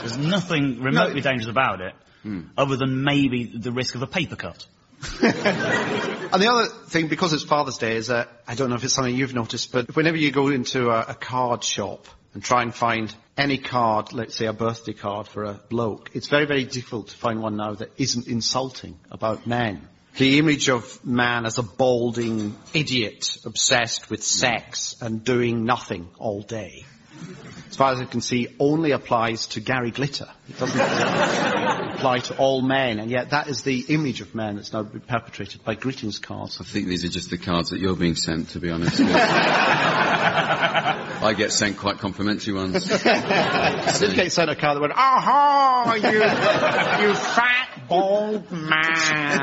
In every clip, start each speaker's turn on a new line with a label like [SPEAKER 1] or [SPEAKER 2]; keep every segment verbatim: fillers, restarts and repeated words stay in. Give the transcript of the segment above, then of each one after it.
[SPEAKER 1] There's nothing remotely
[SPEAKER 2] no.
[SPEAKER 1] dangerous about it, mm. other than maybe the risk of a paper cut.
[SPEAKER 2] And the other thing, because it's Father's Day, is uh, I don't know if it's something you've noticed, but whenever you go into a, a card shop and try and find any card, let's say a birthday card for a bloke, it's very, very difficult to find one now that isn't insulting about men. The image of man as a balding idiot obsessed with sex and doing nothing all day, as far as I can see, only applies to Gary Glitter. It doesn't apply to all men, and yet that is the image of men that's now been perpetrated by greetings cards.
[SPEAKER 3] I think these are just the cards that you're being sent, to be honest. I get sent quite complimentary ones.
[SPEAKER 2] I did get sent a card that went, aha, you, you fat bald man.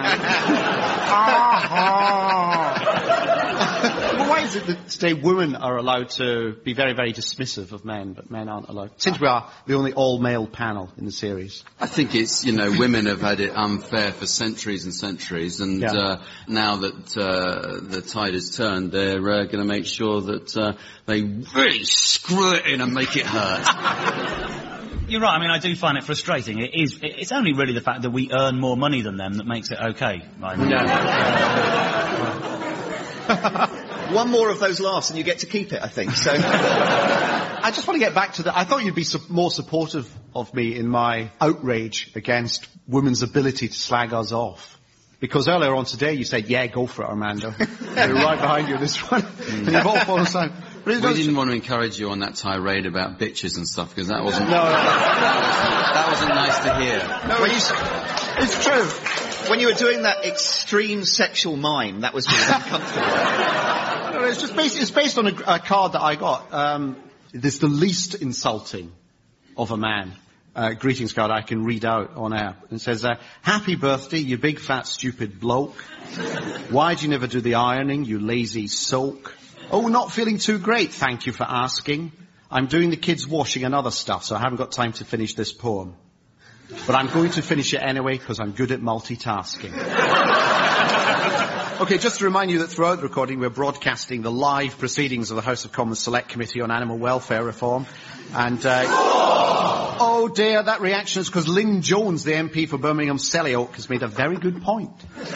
[SPEAKER 2] Aha. Well, why is it that today women are allowed to be very, very dismissive of men, but men aren't allowed? Since we are the only all-male panel in the series.
[SPEAKER 3] I think it's, you know, women have had it unfair for centuries and centuries, and yeah. uh, now that uh, the tide has turned, they're uh, going to make sure that uh, they really screw it in and make it hurt.
[SPEAKER 1] You're right, I mean, I do find it frustrating. It is, it's only really the fact that we earn more money than them that makes it okay. Right?
[SPEAKER 2] Yeah.
[SPEAKER 4] One more of those laughs and you get to keep it, I think. So,
[SPEAKER 2] I just want to get back to that. I thought you'd be su- more supportive of me in my outrage against women's ability to slag us off. Because earlier on today you said, yeah, go for it, Armando. We're right behind you this one. Mm. And you've all fallen aside.
[SPEAKER 3] We didn't want to encourage you on that tirade about bitches and stuff, because that wasn't...
[SPEAKER 2] No, no.
[SPEAKER 3] That wasn't nice to hear.
[SPEAKER 4] No, you, it's true. When you were doing that extreme sexual mime, that was really uncomfortable.
[SPEAKER 2] No, it's just based, it's based on a, a card that I got. Um, it's the least insulting of a man. Uh, greetings card I can read out on air. It says, uh, happy birthday, you big fat stupid bloke. Why'd you never do the ironing, you lazy soak? Oh, not feeling too great, thank you for asking. I'm doing the kids' washing and other stuff, so I haven't got time to finish this poem. But I'm going to finish it anyway, because I'm good at multitasking. Okay, just to remind you that throughout the recording we're broadcasting the live proceedings of the House of Commons Select Committee on Animal Welfare Reform. And, uh, oh dear, that reaction is because Lynn Jones, the M P for Birmingham Selly-Oak, has made a very good point.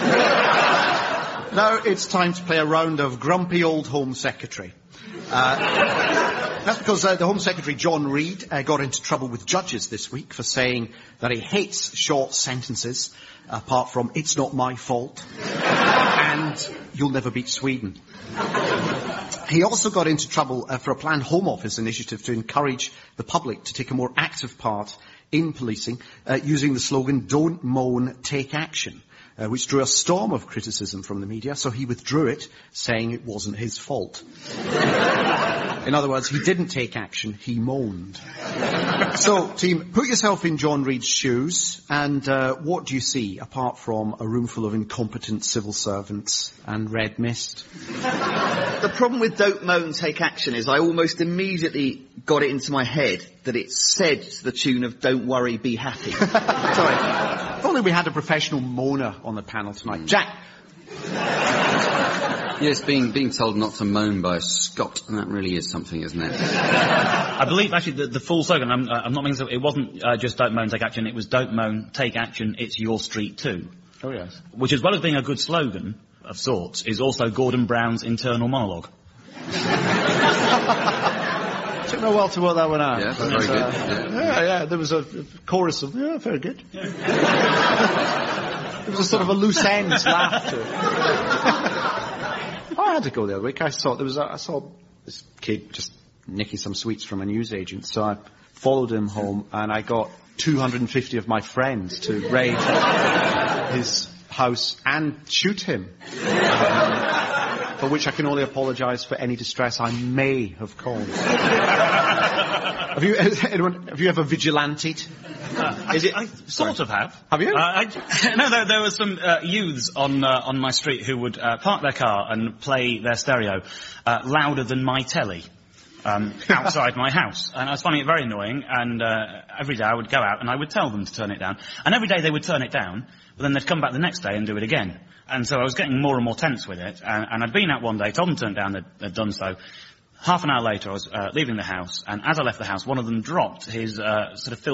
[SPEAKER 2] Now it's time to play a round of Grumpy Old Home Secretary. Uh, that's because uh, the Home Secretary, John Reid, uh, got into trouble with judges this week for saying that he hates short sentences, apart from, it's not my fault, and you'll never beat Sweden. He also got into trouble uh, for a planned Home Office initiative to encourage the public to take a more active part in policing, uh, using the slogan, don't moan, take action. Uh, which drew a storm of criticism from the media, so he withdrew it, saying it wasn't his fault. In other words, he didn't take action, he moaned. So, team, put yourself in John Reid's shoes, and uh, what do you see, apart from a room full of incompetent civil servants and red mist?
[SPEAKER 4] The problem with don't moan, take action is I almost immediately got it into my head that it said to the tune of don't worry, be happy.
[SPEAKER 2] Sorry. If only we had a professional moaner on the panel tonight. Mm. Jack!
[SPEAKER 3] Yes, being being told not to moan by a Scot, and that really is something, isn't it?
[SPEAKER 1] I believe, actually, the, the full slogan, I'm, uh, I'm not making it wasn't uh, just don't moan, take action, it was don't moan, take action, it's your street too.
[SPEAKER 2] Oh, yes.
[SPEAKER 1] Which, as well as being a good slogan, of sorts, is also Gordon Brown's internal monologue.
[SPEAKER 2] Took me a while to work that one out.
[SPEAKER 3] Yeah, very good.
[SPEAKER 2] Uh,
[SPEAKER 3] yeah.
[SPEAKER 2] yeah, yeah, there was a chorus of, yeah, very good. Yeah. There was a sort of a loose ends laugh to it. I had to go the other week. I saw, there was a, I saw this kid just nicking some sweets from a newsagent, so I followed him home and I got two hundred fifty of my friends to raid his house and shoot him. For which I can only apologise for any distress I may have caused. Have you, anyone, have you ever vigilanted?
[SPEAKER 1] Uh, Is it? I, I sort of have.
[SPEAKER 2] Have you?
[SPEAKER 1] Uh, I, no, there, there were some uh, youths on uh, on my street who would uh, park their car and play their stereo uh, louder than my telly um, outside my house, and I was finding it very annoying. And uh, every day I would go out and I would tell them to turn it down, and every day they would turn it down, but then they'd come back the next day and do it again. And so I was getting more and more tense with it, and, and I'd been out one day, told them to turn it down, they'd, they'd done so. Half an hour later, I was uh, leaving the house, and as I left the house, one of them dropped his uh, sort of